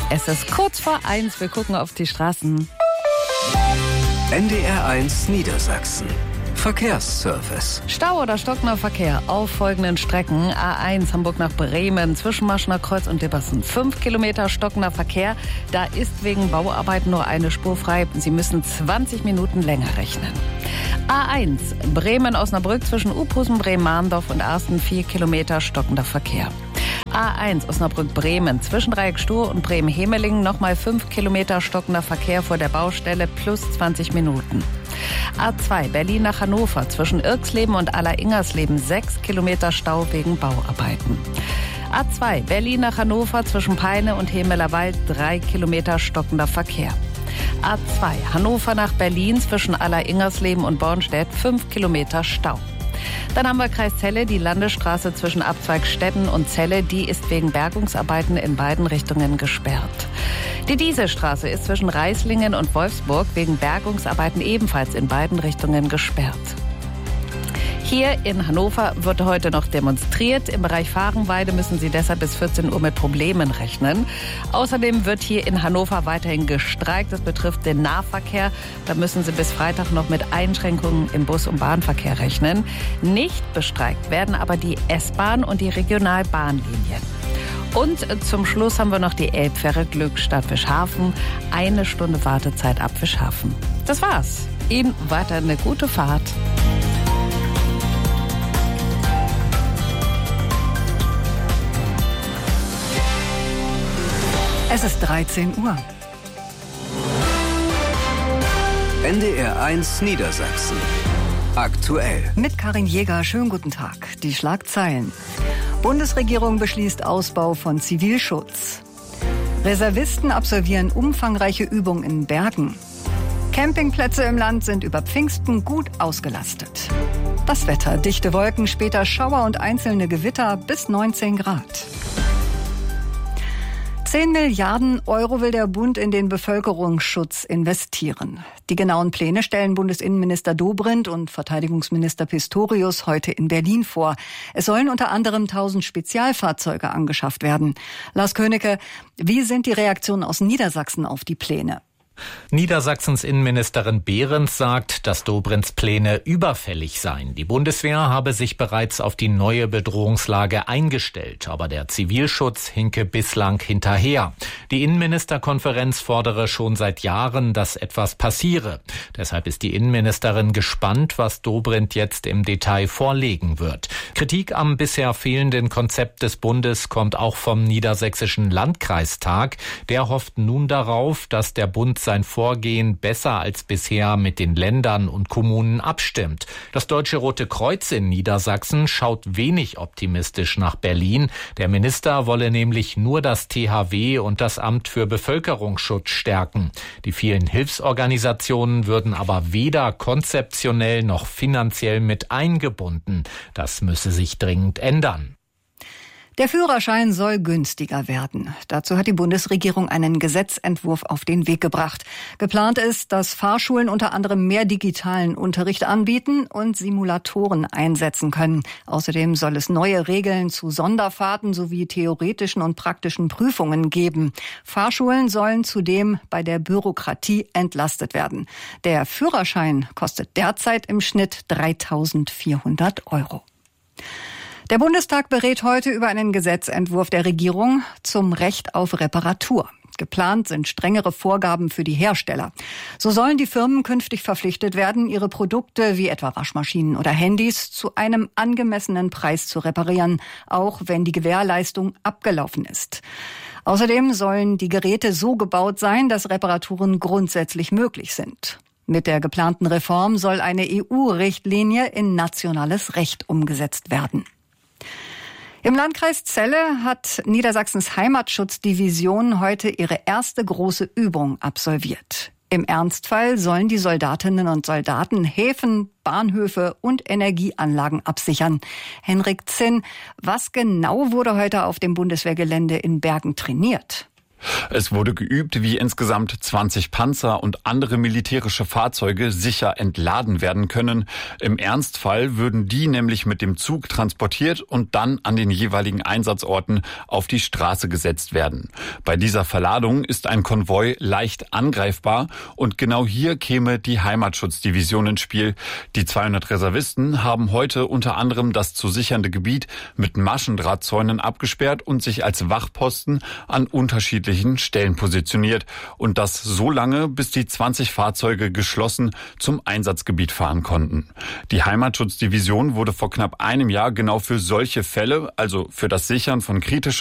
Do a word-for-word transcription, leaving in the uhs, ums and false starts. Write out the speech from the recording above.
Es ist kurz vor eins, wir gucken auf die Straßen. N D R eins Niedersachsen. Verkehrsservice. Stau oder stockender Verkehr auf folgenden Strecken. A eins Hamburg nach Bremen zwischen Maschener Kreuz und Dibbersen. Fünf Kilometer stockender Verkehr. Da ist wegen Bauarbeiten nur eine Spur frei. Sie müssen zwanzig Minuten länger rechnen. A eins Bremen-Osnabrück zwischen Uphusen, Bremen-Mahndorf und Arsten. Vier Kilometer stockender Verkehr. A eins Osnabrück-Bremen zwischen Dreieck Stur und Bremen-Hemelingen nochmal fünf Kilometer stockender Verkehr vor der Baustelle plus zwanzig Minuten. A zwei Berlin nach Hannover zwischen Irxleben und Aller-Ingersleben sechs Kilometer Stau wegen Bauarbeiten. A zwei Berlin nach Hannover zwischen Peine und Hemelerwald drei Kilometer stockender Verkehr. A zwei Hannover nach Berlin zwischen Aller-Ingersleben und Bornstedt fünf Kilometer Stau. Dann haben wir Kreis Celle, die Landesstraße zwischen Abzweigstetten und Celle, die ist wegen Bergungsarbeiten in beiden Richtungen gesperrt. Die Dieselstraße ist zwischen Reislingen und Wolfsburg wegen Bergungsarbeiten ebenfalls in beiden Richtungen gesperrt. Hier in Hannover wird heute noch demonstriert. Im Bereich Fahrenweide müssen Sie deshalb bis vierzehn Uhr mit Problemen rechnen. Außerdem wird hier in Hannover weiterhin gestreikt. Das betrifft den Nahverkehr. Da müssen Sie bis Freitag noch mit Einschränkungen im Bus- und Bahnverkehr rechnen. Nicht bestreikt werden aber die S-Bahn und die Regionalbahnlinien. Und zum Schluss haben wir noch die Elbfähre Glückstadt Fischhafen. Eine Stunde Wartezeit ab Fischhafen. Das war's. Ihnen weiter eine gute Fahrt. Es ist dreizehn Uhr. N D R eins Niedersachsen. Aktuell. Mit Karin Jäger, schönen guten Tag. Die Schlagzeilen. Bundesregierung beschließt Ausbau von Zivilschutz. Reservisten absolvieren umfangreiche Übungen in Bergen. Campingplätze im Land sind über Pfingsten gut ausgelastet. Das Wetter, dichte Wolken, später Schauer und einzelne Gewitter bis neunzehn Grad. zehn Milliarden Euro will der Bund in den Bevölkerungsschutz investieren. Die genauen Pläne stellen Bundesinnenminister Dobrindt und Verteidigungsminister Pistorius heute in Berlin vor. Es sollen unter anderem tausend Spezialfahrzeuge angeschafft werden. Lars Königke, wie sind die Reaktionen aus Niedersachsen auf die Pläne? Niedersachsens Innenministerin Behrens sagt, dass Dobrindts Pläne überfällig seien. Die Bundeswehr habe sich bereits auf die neue Bedrohungslage eingestellt, aber der Zivilschutz hinke bislang hinterher. Die Innenministerkonferenz fordere schon seit Jahren, dass etwas passiere. Deshalb ist die Innenministerin gespannt, was Dobrindt jetzt im Detail vorlegen wird. Kritik am bisher fehlenden Konzept des Bundes kommt auch vom Niedersächsischen Landkreistag. Der hofft nun darauf, dass der Bund sein Vorgehen besser als bisher mit den Ländern und Kommunen abstimmt. Das Deutsche Rote Kreuz in Niedersachsen schaut wenig optimistisch nach Berlin. Der Minister wolle nämlich nur das T H W und das Amt für Bevölkerungsschutz stärken. Die vielen Hilfsorganisationen würden aber weder konzeptionell noch finanziell mit eingebunden. Das müsse sich dringend ändern. Der Führerschein soll günstiger werden. Dazu hat die Bundesregierung einen Gesetzentwurf auf den Weg gebracht. Geplant ist, dass Fahrschulen unter anderem mehr digitalen Unterricht anbieten und Simulatoren einsetzen können. Außerdem soll es neue Regeln zu Sonderfahrten sowie theoretischen und praktischen Prüfungen geben. Fahrschulen sollen zudem bei der Bürokratie entlastet werden. Der Führerschein kostet derzeit im Schnitt dreitausendvierhundert Euro. Der Bundestag berät heute über einen Gesetzentwurf der Regierung zum Recht auf Reparatur. Geplant sind strengere Vorgaben für die Hersteller. So sollen die Firmen künftig verpflichtet werden, ihre Produkte wie etwa Waschmaschinen oder Handys zu einem angemessenen Preis zu reparieren, auch wenn die Gewährleistung abgelaufen ist. Außerdem sollen die Geräte so gebaut sein, dass Reparaturen grundsätzlich möglich sind. Mit der geplanten Reform soll eine E U-Richtlinie in nationales Recht umgesetzt werden. Im Landkreis Celle hat Niedersachsens Heimatschutzdivision heute ihre erste große Übung absolviert. Im Ernstfall sollen die Soldatinnen und Soldaten Häfen, Bahnhöfe und Energieanlagen absichern. Henrik Zinn, was genau wurde heute auf dem Bundeswehrgelände in Bergen trainiert? Es wurde geübt, wie insgesamt zwanzig Panzer und andere militärische Fahrzeuge sicher entladen werden können. Im Ernstfall würden die nämlich mit dem Zug transportiert und dann an den jeweiligen Einsatzorten auf die Straße gesetzt werden. Bei dieser Verladung ist ein Konvoi leicht angreifbar und genau hier käme die Heimatschutzdivision ins Spiel. Die zweihundert Reservisten haben heute unter anderem das zu sichernde Gebiet mit Maschendrahtzäunen abgesperrt und sich als Wachposten an unterschiedlichen Stellen positioniert. Und das so lange, bis die zwanzig Fahrzeuge geschlossen zum Einsatzgebiet fahren konnten. Die Heimatschutzdivision wurde vor knapp einem Jahr genau für solche Fälle, also für das Sichern von kritischer